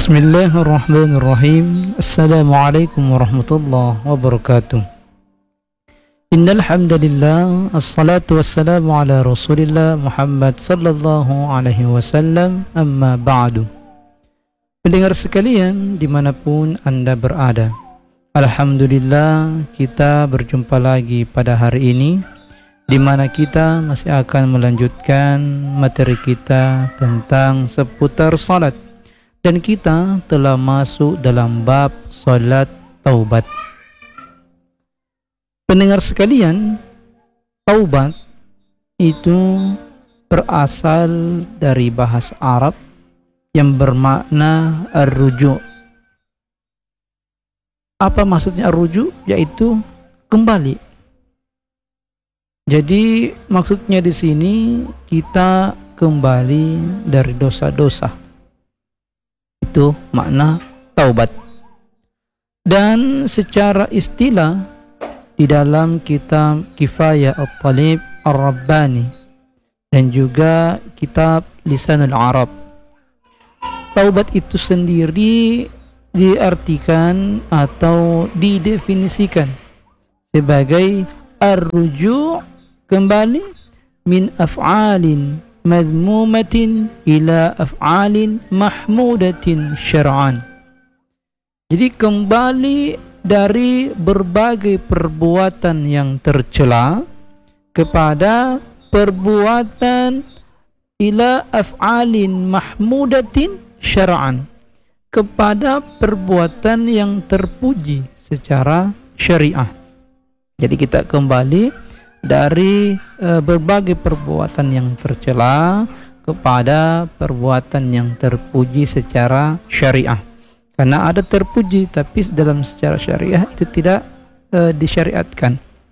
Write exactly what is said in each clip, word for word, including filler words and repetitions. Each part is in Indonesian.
Bismillahirrahmanirrahim. Assalamualaikum warahmatullahi wabarakatuh. Innal hamdalillah, assalatu wassalamu ala Rasulillah Muhammad sallallahu alaihi wasallam. Amma ba'du. Pendengar sekalian dimanapun Anda berada, alhamdulillah kita berjumpa lagi pada hari ini, di mana kita masih akan melanjutkan materi kita tentang seputar salat. Dan kita telah masuk dalam bab salat taubat. Pendengar sekalian, taubat itu berasal dari bahasa Arab yang bermakna ar-ruju'. Apa maksudnya ar-ruju'? Yaitu kembali. Jadi maksudnya di sini kita kembali dari dosa-dosa. Itu makna taubat. Dan secara istilah di dalam kitab Kifayah At-Talib Ar-Rabbani dan juga kitab Lisanul Arab, taubat itu sendiri diartikan atau didefinisikan sebagai ar-ruju' kembali min af'alin madmumatin ila af'alin mahmudatin syar'an. Jadi kembali dari berbagai perbuatan yang tercela kepada perbuatan ila af'alin mahmudatin syar'an, kepada perbuatan yang terpuji secara syariah. Jadi kita kembali dari e, berbagai perbuatan yang tercela kepada perbuatan yang terpuji secara syariah. Karena ada terpuji tapi dalam secara syariah itu tidak e, disyariatkan.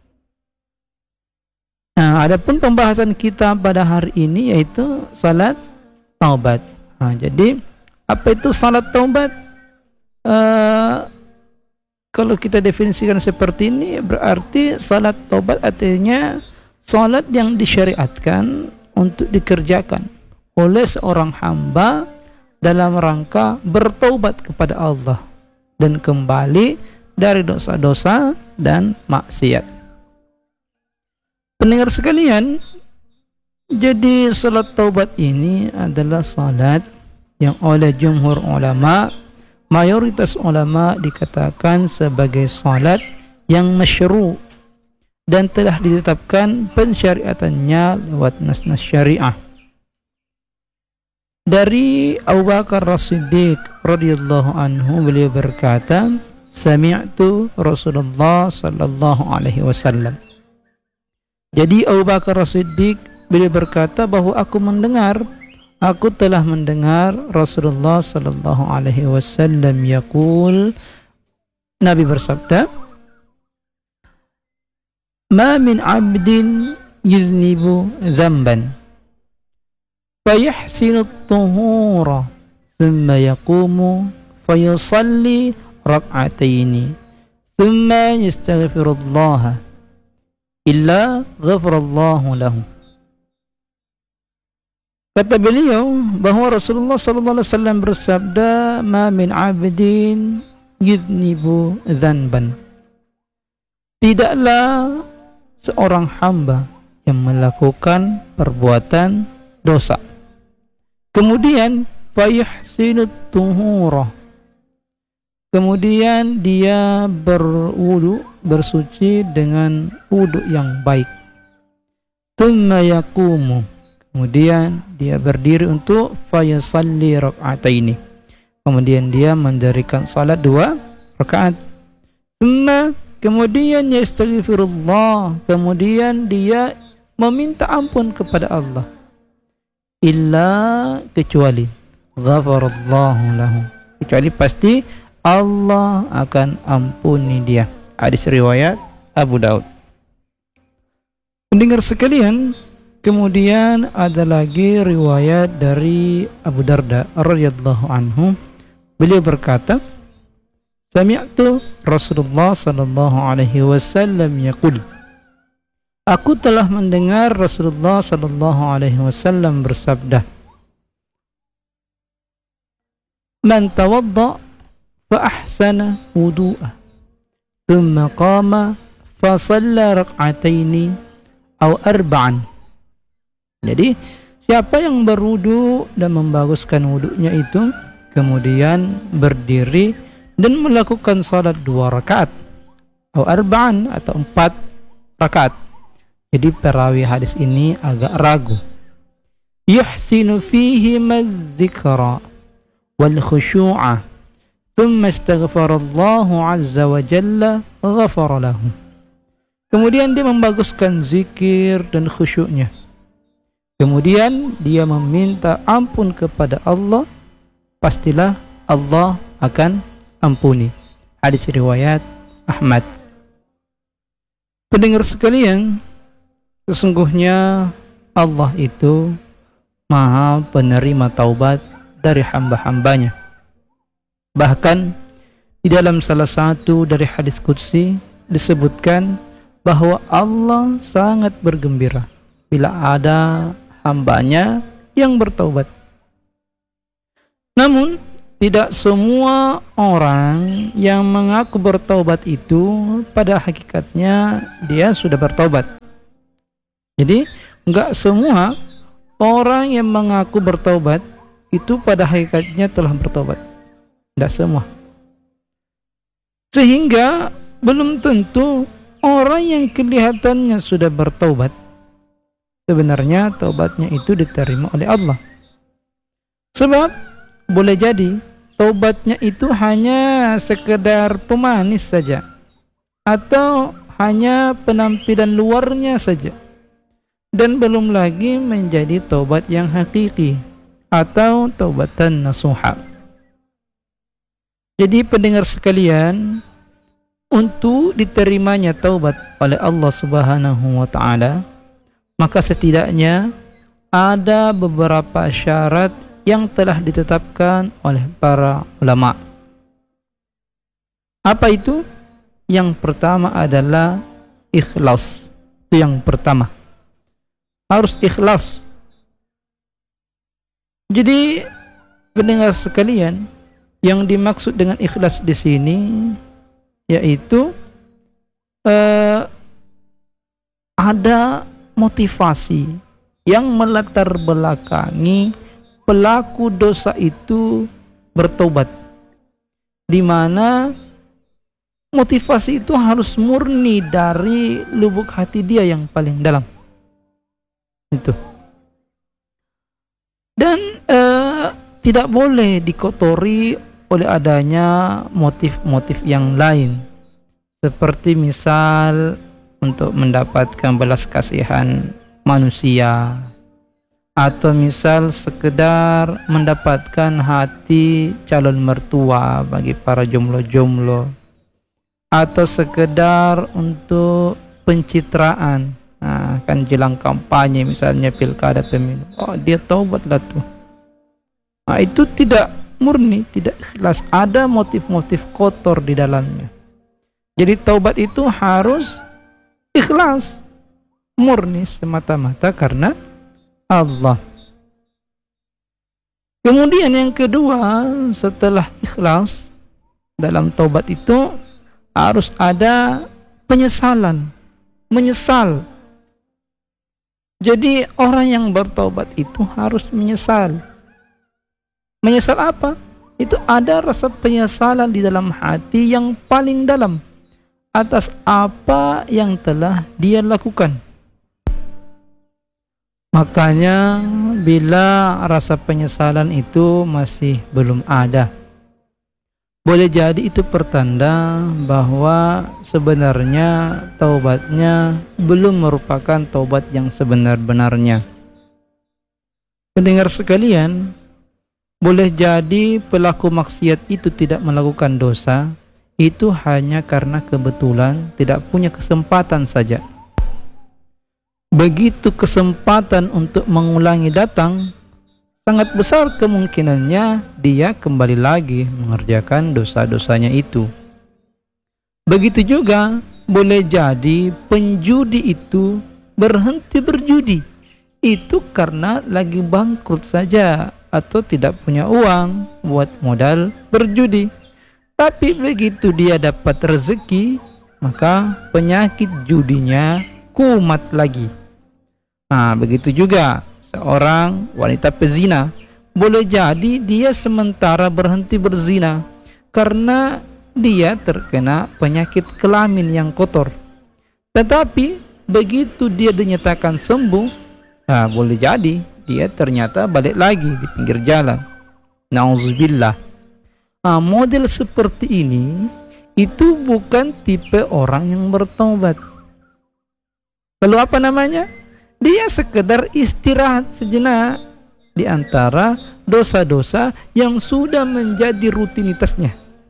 Nah, adapun pembahasan kita pada hari ini yaitu salat taubat. Nah, jadi apa itu salat taubat? E, Kalau kita definisikan seperti ini, berarti salat taubat artinya salat yang disyariatkan untuk dikerjakan oleh seorang hamba dalam rangka bertaubat kepada Allah dan kembali dari dosa-dosa dan maksiat. Pendengar sekalian, jadi salat taubat ini adalah salat yang oleh jumhur ulama, mayoritas ulama dikatakan sebagai salat yang masyru' dan telah ditetapkan pensyariatannya lewat nas-nas syariah. Dari Abu Bakar As-Siddiq radhiyallahu anhu, beliau berkata, sami'tu Rasulullah sallallahu alaihi wasallam. Jadi Abu Bakar As-Siddiq beliau berkata bahwa aku mendengar Aku telah mendengar Rasulullah sallallahu alaihi wasallam yaqul, Nabi bersabda, "Ma min 'abdin yuznibu dzamban fayahsinu at-tuhura thumma yaqumu fayusalli rak'ataini thumma yastaghfirullaha illa ghafarallahu lahu." Kata beliau bahwa Rasulullah sallallahu alaihi wasallam bersabda, "Ma min 'abdin yudnibu dzanban." Tidaklah seorang hamba yang melakukan perbuatan dosa, kemudian fayahsinut tuhura, kemudian dia berwudu, bersuci dengan wudu yang baik, thumma yaqumu, kemudian dia berdiri untuk fayasalli rak'ataini, kemudian dia mendirikan salat dua rakaat. Thumma, kemudian yastaghfirullah, kemudian dia meminta ampun kepada Allah. Illa, kecuali ghafarallahu lahu, kecuali pasti Allah akan ampuni dia. Hadis riwayat Abu Daud. Pendengar sekalian, kemudian ada lagi riwayat dari Abu Darda radhiyallahu anhu. Beliau berkata, sami'tu Rasulullah sallallahu alaihi wasallam yaqul, aku telah mendengar Rasulullah sallallahu alaihi wasallam bersabda, man tawadda fa ahsana wudu'ah thumma qama fa shalla rak'ataini aw arba'an. Jadi siapa yang berwudu dan membaguskan wudunya itu, kemudian berdiri dan melakukan salat dua rakaat, atau arba'an atau empat rakaat. Jadi perawi hadis ini agak ragu. Yuhsinu fihi madzikra wal khusyu'a thumma astaghfarallahu azza wa jalla ghafara lahu. Kemudian dia membaguskan zikir dan khusyuknya. Kemudian dia meminta ampun kepada Allah, pastilah Allah akan ampuni. Hadis riwayat Ahmad. Pendengar sekalian, sesungguhnya Allah itu Maha penerima taubat dari hamba-hambanya. Bahkan di dalam salah satu dari hadis qudsi disebutkan bahwa Allah sangat bergembira bila ada hambanya yang bertaubat. Namun tidak semua orang yang mengaku bertaubat itu pada hakikatnya dia sudah bertaubat. Jadi enggak semua orang yang mengaku bertaubat itu pada hakikatnya telah bertaubat. Tidak semua. Sehingga belum tentu orang yang kelihatannya sudah bertaubat sebenarnya taubatnya itu diterima oleh Allah. Sebab boleh jadi taubatnya itu hanya sekedar pemanis saja, atau hanya penampilan luarnya saja, dan belum lagi menjadi taubat yang hakiki atau taubatan nasuha. Jadi pendengar sekalian, untuk diterimanya taubat oleh Allah Subhanahu wa taala, maka setidaknya ada beberapa syarat yang telah ditetapkan oleh para ulama. Apa itu? Yang pertama adalah ikhlas. Itu yang pertama. Harus ikhlas. Jadi pendengar sekalian, yang dimaksud dengan ikhlas di sini yaitu uh, ada motivasi yang melatar belakangi pelaku dosa itu bertobat, di mana motivasi itu harus murni dari lubuk hati dia yang paling dalam itu, dan uh, tidak boleh dikotori oleh adanya motif-motif yang lain, seperti misal untuk mendapatkan belas kasihan manusia, atau misal sekedar mendapatkan hati calon mertua bagi para jomblo-jomblo, atau sekedar untuk pencitraan. Nah, kan jelang kampanye misalnya pilkada pemilu, oh dia taubatlah tuh. Nah, itu tidak murni, tidak ikhlas, ada motif-motif kotor di dalamnya. Jadi taubat itu harus ikhlas, murni semata-mata karena Allah. Kemudian yang kedua, setelah ikhlas dalam taubat itu harus ada penyesalan, menyesal. Jadi orang yang bertaubat itu harus menyesal. Menyesal apa? Itu ada rasa penyesalan di dalam hati yang paling dalam atas apa yang telah dia lakukan. Makanya bila rasa penyesalan itu masih belum ada, boleh jadi itu pertanda bahwa sebenarnya taubatnya belum merupakan taubat yang sebenar-benarnya. Pendengar sekalian, boleh jadi pelaku maksiat itu tidak melakukan dosa itu hanya karena kebetulan tidak punya kesempatan saja. Begitu kesempatan untuk mengulangi datang, sangat besar kemungkinannya dia kembali lagi mengerjakan dosa-dosanya itu. Begitu juga boleh jadi penjudi itu berhenti berjudi itu karena lagi bangkrut saja atau tidak punya uang buat modal berjudi. Tapi begitu dia dapat rezeki, maka penyakit judinya kumat lagi. Nah, begitu juga seorang wanita pezina. Boleh jadi dia sementara berhenti berzina karena dia terkena penyakit kelamin yang kotor. Tetapi begitu dia dinyatakan sembuh, nah boleh jadi dia ternyata balik lagi di pinggir jalan. Nauzubillah. Nah, model seperti ini itu bukan tipe orang yang bertobat. Lalu apa namanya? Dia sekedar istirahat sejenak di antara dosa-dosa yang sudah menjadi rutinitasnya.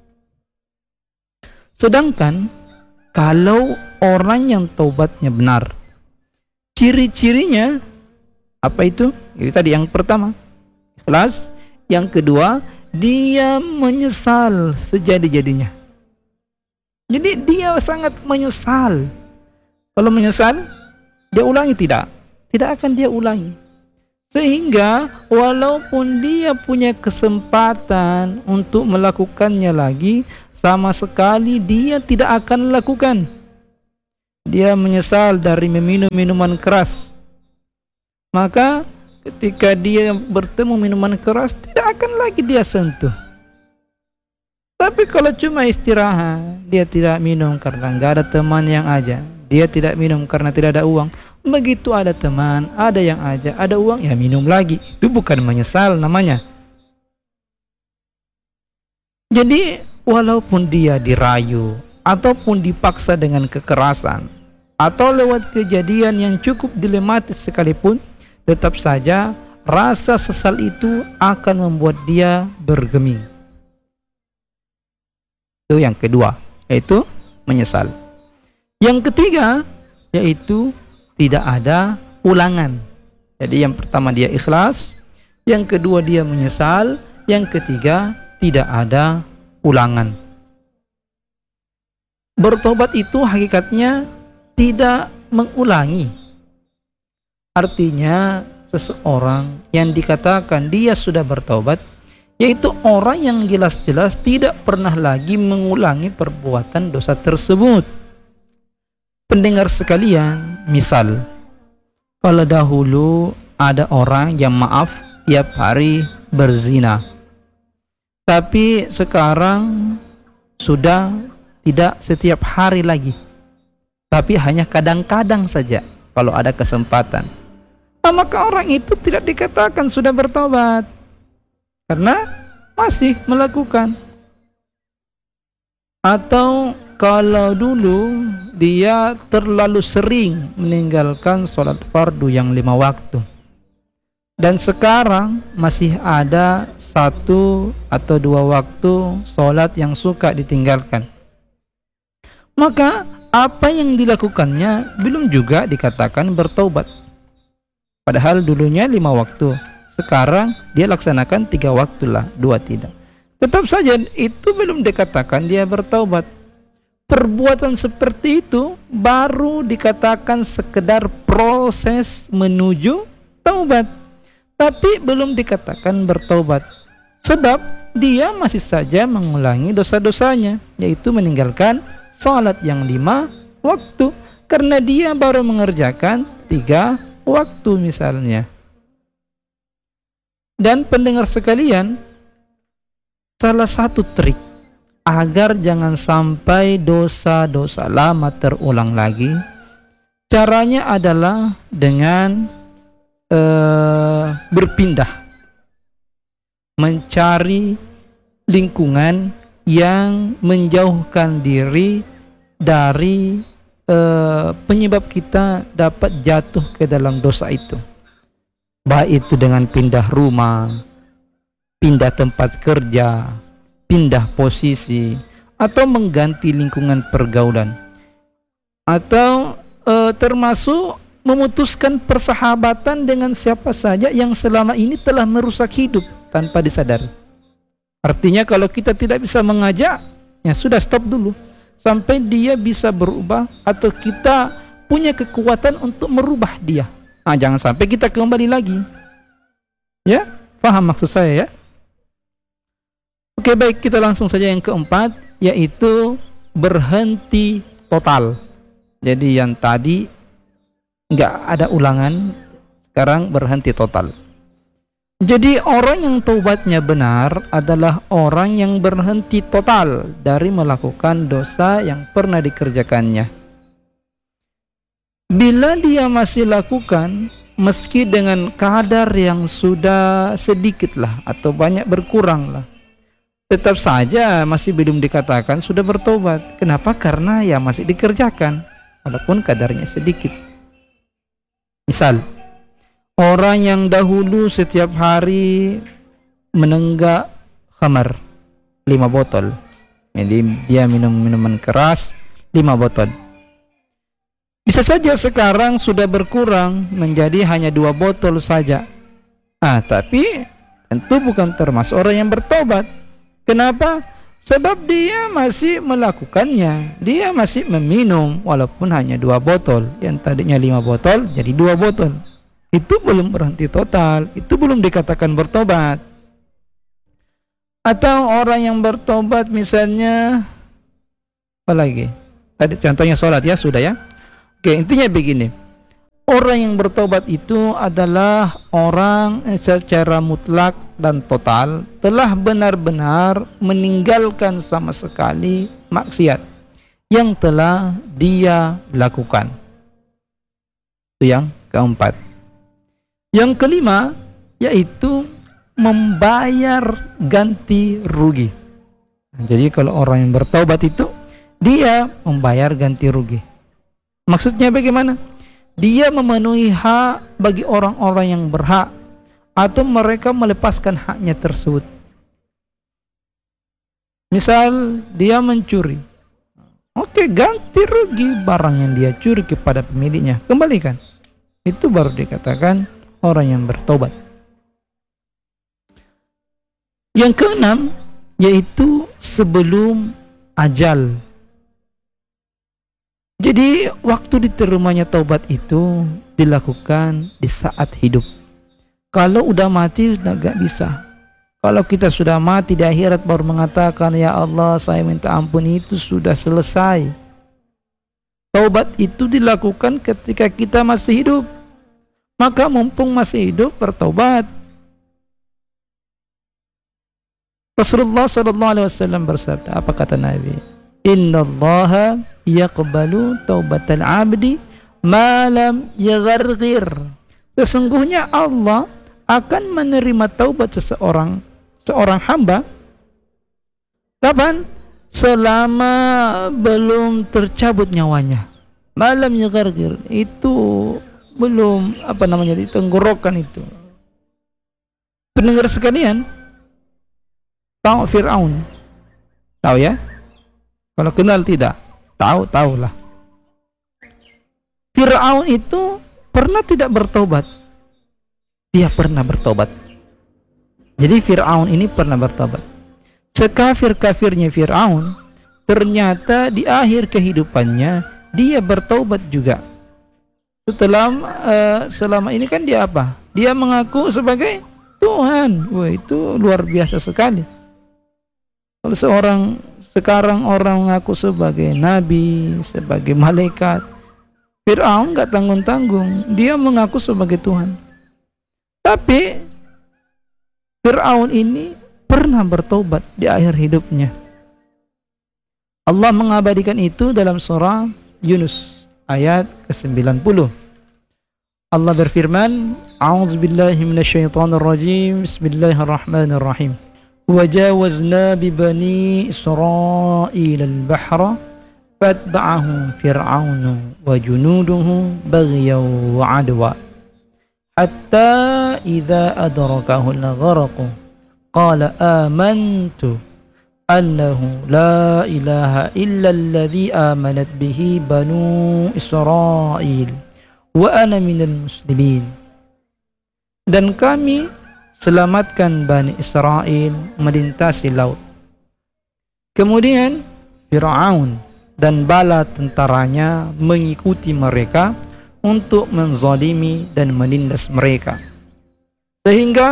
Sedangkan kalau orang yang taubatnya benar, ciri-cirinya apa itu? Itu tadi yang pertama, ikhlas. Yang kedua, dia menyesal sejadi-jadinya. Jadi dia sangat menyesal. Kalau menyesal, dia ulangi tidak? Tidak akan dia ulangi. Sehingga walaupun dia punya kesempatan untuk melakukannya lagi, sama sekali dia tidak akan lakukan. Dia menyesal dari meminum minuman keras. Maka ketika dia bertemu minuman keras, tidak akan lagi dia sentuh. Tapi kalau cuma istirahat, dia tidak minum karena nggak ada teman yang ajak. Dia tidak minum karena tidak ada uang. Begitu ada teman, ada yang ajak, ada uang, ya minum lagi. Itu bukan menyesal namanya. Jadi walaupun dia dirayu ataupun dipaksa dengan kekerasan atau lewat kejadian yang cukup dilematis sekalipun, tetap saja rasa sesal itu akan membuat dia bergeming. Itu yang kedua, yaitu menyesal. Yang ketiga, yaitu tidak ada ulangan. Jadi yang pertama dia ikhlas, yang kedua dia menyesal, yang ketiga tidak ada ulangan. Bertobat itu hakikatnya tidak mengulangi. Artinya seseorang yang dikatakan dia sudah bertobat, yaitu orang yang jelas-jelas tidak pernah lagi mengulangi perbuatan dosa tersebut. Pendengar sekalian, misal kalau dahulu ada orang yang maaf tiap hari berzina, tapi sekarang sudah tidak setiap hari lagi, tapi hanya kadang-kadang saja kalau ada kesempatan. Nah, maka orang itu tidak dikatakan sudah bertobat karena masih melakukan. Atau kalau dulu dia terlalu sering meninggalkan sholat fardu yang lima waktu, dan sekarang masih ada satu atau dua waktu sholat yang suka ditinggalkan, maka apa yang dilakukannya belum juga dikatakan bertobat. Padahal dulunya lima waktu, sekarang dia laksanakan tiga waktu lah, dua tidak. Tetap saja itu belum dikatakan dia bertaubat. Perbuatan seperti itu baru dikatakan sekedar proses menuju taubat, tapi belum dikatakan bertaubat. Sebab dia masih saja mengulangi dosa-dosanya, yaitu meninggalkan salat yang lima waktu, karena dia baru mengerjakan tiga waktu misalnya. Dan pendengar sekalian, salah satu trik agar jangan sampai dosa-dosa lama terulang lagi, caranya adalah dengan uh, berpindah, mencari lingkungan yang menjauhkan diri dari uh, penyebab kita dapat jatuh ke dalam dosa itu. Baik itu dengan pindah rumah, pindah tempat kerja, pindah posisi, atau mengganti lingkungan pergaulan, atau e, termasuk memutuskan persahabatan dengan siapa saja yang selama ini telah merusak hidup tanpa disadari. Artinya kalau kita tidak bisa mengajak, ya sudah, stop dulu sampai dia bisa berubah atau kita punya kekuatan untuk merubah dia. Nah, jangan sampai kita kembali lagi. Ya, Paham maksud saya ya? Oke, baik, kita langsung saja yang keempat, yaitu berhenti total. Jadi yang tadi nggak ada ulangan, sekarang berhenti total. Jadi orang yang taubatnya benar adalah orang yang berhenti total dari melakukan dosa yang pernah dikerjakannya. Bila dia masih lakukan, meski dengan kadar yang sudah sedikit lah atau banyak berkurang lah, tetap saja masih belum dikatakan sudah bertobat. Kenapa? Karena ya masih dikerjakan walaupun kadarnya sedikit. Misal, orang yang dahulu setiap hari menenggak khamar lima botol, jadi dia minum minuman keras lima botol. Bisa saja sekarang sudah berkurang menjadi hanya dua botol saja. Ah, tapi tentu bukan termasuk orang yang bertobat. Kenapa? Sebab dia masih melakukannya, dia masih meminum walaupun hanya dua botol. Yang tadinya lima botol jadi dua botol. Itu belum berhenti total, itu belum dikatakan bertobat. Atau orang yang bertobat misalnya, apa lagi? Tadi contohnya sholat ya, sudah ya. Oke, intinya begini. Orang yang bertobat itu adalah orang secara mutlak dan total telah benar-benar meninggalkan sama sekali maksiat yang telah dia lakukan. Itu yang keempat. Yang kelima yaitu membayar ganti rugi. Jadi kalau orang yang bertobat itu dia membayar ganti rugi. Maksudnya bagaimana? Dia memenuhi hak bagi orang-orang yang berhak atau mereka melepaskan haknya tersebut. Misal dia mencuri, oke, ganti rugi barang yang dia curi kepada pemiliknya, kembalikan. Itu baru dikatakan orang yang bertobat. Yang keenam yaitu sebelum ajal. Jadi waktu diterimanya taubat itu dilakukan di saat hidup. Kalau udah mati udah gak bisa. Kalau kita sudah mati di akhirat baru mengatakan, ya Allah saya minta ampun, itu sudah selesai. Taubat itu dilakukan ketika kita masih hidup. Maka mumpung masih hidup bertaubat. Rasulullah sallallahu alaihi wasallam bersabda, apa kata Nabi? Innallaha yaqbalu taubatal abdi ma lam yagharghir. Sesungguhnya Allah akan menerima taubat seseorang seorang hamba kapan? Selama belum tercabut nyawanya. Malam yagharghir itu belum apa namanya di tenggorokan itu. Pendengar sekalian, tahu Fir'aun? Tahu ya? Kalau kenal tidak? Tahu, tahulah. Fir'aun itu pernah tidak bertobat? Dia pernah bertobat. Jadi Fir'aun ini pernah bertobat. Sekafir-kafirnya Fir'aun, ternyata di akhir kehidupannya dia bertobat juga. Setelah uh, selama ini kan dia apa? Dia mengaku sebagai Tuhan. Wah, itu luar biasa sekali. Kalau seorang sekarang orang mengaku sebagai nabi, sebagai malaikat, Fir'aun gak tanggung-tanggung, dia mengaku sebagai Tuhan. Tapi Fir'aun ini pernah bertobat di akhir hidupnya. Allah mengabadikan itu dalam surah Yunus ayat ke sembilan puluh. Allah berfirman, A'udzubillahi minasyaitonir rajim, Bismillahirrahmanirrahim. وَجَاوَزْنَا بِبَنِي إِسْرَائِيلَ الْبَحْرَ فَاتْبَعَهُمْ فِرْعَوْنُ وَجُنُودُهُ بَغْيًا وَعَدْوًا حَتَّى إِذَا أَدْرَكَهُ الْغَرَقُ قَالَ آمَنْتُ أَنَّهُ لَا إِلَهَ إِلَّا الَّذِي آمَنَتْ بِهِ بَنُو إِسْرَائِيلَ وَأَنَا مِنَ الْمُسْلِمِينَ. Dan kami selamatkan Bani Israel melintasi laut. Kemudian Fir'aun dan bala tentaranya mengikuti mereka untuk menzalimi dan menindas mereka, sehingga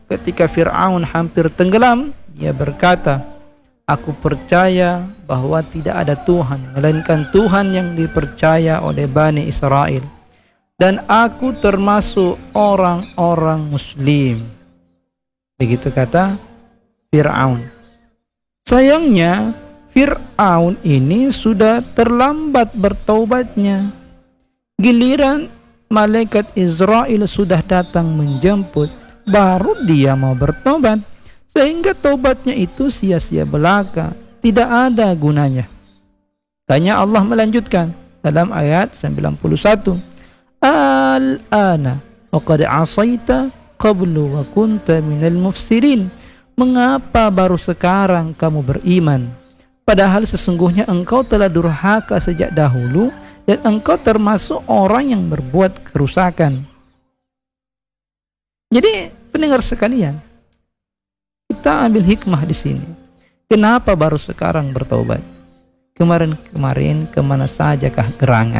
ketika Fir'aun hampir tenggelam, dia berkata, aku percaya bahwa tidak ada Tuhan melainkan Tuhan yang dipercaya oleh Bani Israel, dan aku termasuk orang-orang muslim. Begitu kata Fir'aun. Sayangnya Fir'aun ini sudah terlambat bertaubatnya. Giliran malaikat Israel sudah datang menjemput, baru dia mau bertobat, sehingga tobatnya itu sia-sia belaka, tidak ada gunanya. Makanya Allah melanjutkan dalam ayat sembilan puluh satu, Al-ana wa qad asaita qablu wa kunta minal mufsirin. Mengapa baru sekarang kamu beriman, padahal sesungguhnya engkau telah durhaka sejak dahulu dan engkau termasuk orang yang berbuat kerusakan. Jadi pendengar sekalian, kita ambil hikmah di sini. Kenapa baru sekarang bertobat? Kemarin-kemarin kemana sajakah gerangan?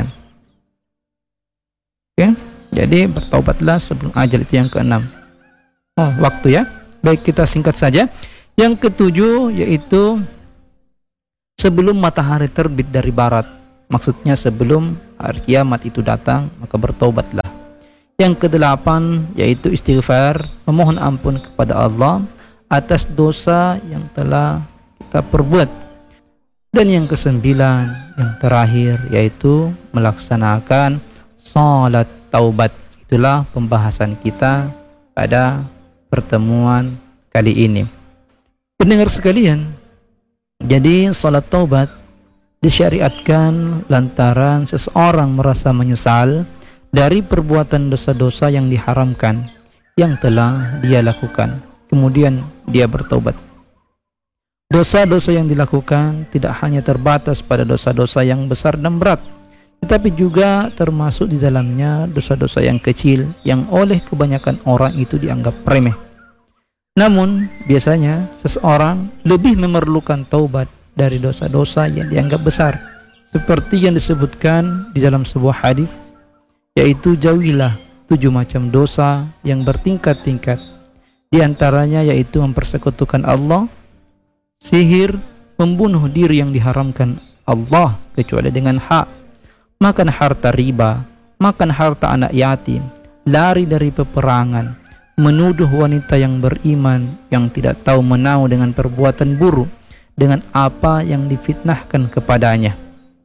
Oke, jadi bertobatlah sebelum ajal, itu yang keenam. Oh, waktu ya. Baik, kita singkat saja. Yang ketujuh yaitu sebelum matahari terbit dari barat. Maksudnya sebelum hari kiamat itu datang, maka bertobatlah. Yang kedelapan yaitu istighfar, memohon ampun kepada Allah atas dosa yang telah kita perbuat. Dan yang kesembilan, yang terakhir, yaitu melaksanakan salat taubat. Itulah pembahasan kita pada pertemuan kali ini. Pendengar sekalian, jadi salat taubat disyariatkan lantaran seseorang merasa menyesal dari perbuatan dosa-dosa yang diharamkan yang telah dia lakukan. Kemudian dia bertobat. Dosa-dosa yang dilakukan tidak hanya terbatas pada dosa-dosa yang besar dan berat, tetapi juga termasuk di dalamnya dosa-dosa yang kecil yang oleh kebanyakan orang itu dianggap remeh. Namun biasanya seseorang lebih memerlukan taubat dari dosa-dosa yang dianggap besar, seperti yang disebutkan di dalam sebuah hadis, yaitu jauhilah tujuh macam dosa yang bertingkat-tingkat. Di antaranya yaitu mempersekutukan Allah, sihir, membunuh diri yang diharamkan Allah kecuali dengan hak, makan harta riba, makan harta anak yatim, lari dari peperangan, menuduh wanita yang beriman yang tidak tahu menahu dengan perbuatan buruk dengan apa yang difitnahkan kepadanya.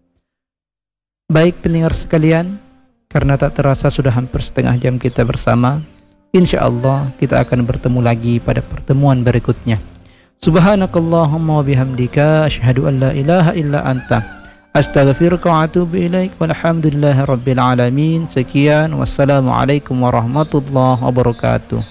Baik pendengar sekalian, karena tak terasa sudah hampir setengah jam kita bersama, insya Allah kita akan bertemu lagi pada pertemuan berikutnya. Subhanakallahumma wa bihamdika asyhadu an la ilaha illa anta astaghfiruka wa atubu ilaik walhamdulillahi rabbil alamin. Sekian, wassalamualaikum warahmatullahi wabarakatuh.